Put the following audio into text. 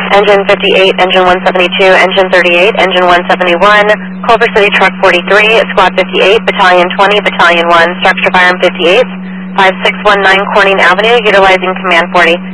Engine 58, Engine 172, Engine 38, Engine 171, Culver City Truck 43, Squad 58, Battalion 20, Battalion 1, Structure Firearm 58, 5619 Corning Avenue, utilizing Command 40.